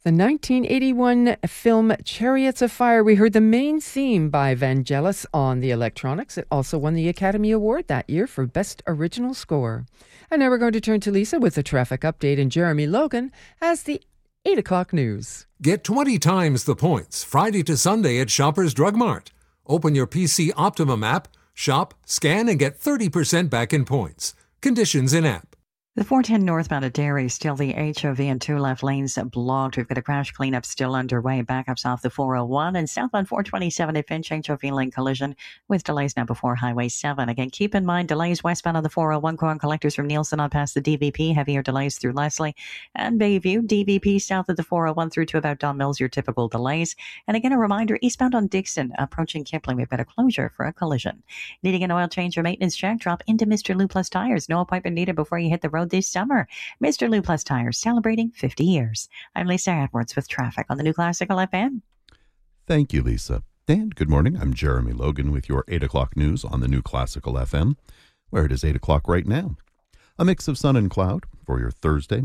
The 1981 film Chariots of Fire. We heard the main theme by Vangelis on the electronics. It also won the Academy Award that year for Best Original Score. And now we're going to turn to Lisa with the traffic update, and Jeremy Logan has the 8 o'clock news. Get 20 times the points Friday to Sunday at Shoppers Drug Mart. Open your PC Optimum app, shop, scan, and get 30% back in points. Conditions in app. The 410 northbound at Derry, still the HOV and 2 left lanes blocked. We've got a crash cleanup still underway. Backups off the 401 and southbound 427 at Finch, HOV lane collision with delays now before Highway 7. Again, keep in mind delays westbound on the 401, corn collectors from Nielsen on past the DVP. Heavier delays through Leslie and Bayview. DVP south of the 401 through to about Don Mills, your typical delays. And again, a reminder, eastbound on Dixon, approaching Kipling, we've got a closure for a collision. Needing an oil change or maintenance check? Drop into Mr. Lou Plus Tires. No appointment needed before you hit the road this summer. Mr. Lou Plus Tires, celebrating 50 years. I'm Lisa Edwards with traffic on the New Classical FM. Thank you, Lisa. And good morning. I'm Jeremy Logan with your 8 o'clock news on the New Classical FM, where it is 8 o'clock right now. A mix of sun and cloud for your Thursday.